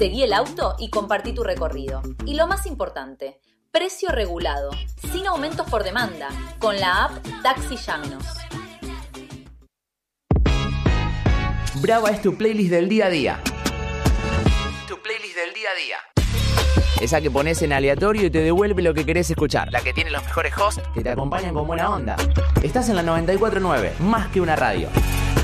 Seguí el auto y compartí tu recorrido. Y lo más importante, precio regulado, sin aumentos por demanda, con la app Taxi Llámenos. Brava es tu playlist del día a día. Tu playlist del día a día. Esa que pones en aleatorio y te devuelve lo que querés escuchar. La que tiene los mejores hosts que te acompañan con buena onda. Estás en la 94.9, más que una radio.